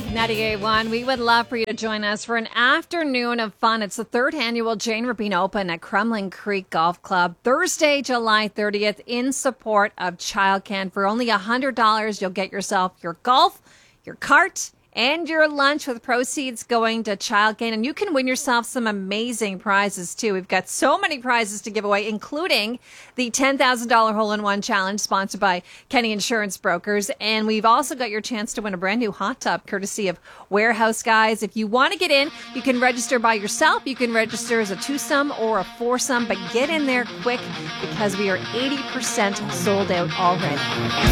98.1. We would love for you to join us for an afternoon of fun. It's the third annual Jane Rapine Open at Crumlin Creek Golf Club, Thursday, July 30th, in support of ChildCan. For only $100, you'll get yourself your golf, your cart, and your lunch with proceeds going to ChildCan. And you can win yourself some amazing prizes, too. We've got so many prizes to give away, including the $10,000 hole-in-one challenge sponsored by Kenny Insurance Brokers. And we've also got your chance to win a brand new hot tub courtesy of Warehouse Guys. If you want to get in, you can register by yourself. You can register as a twosome or a foursome, but get in there quick because we are 80% sold out already.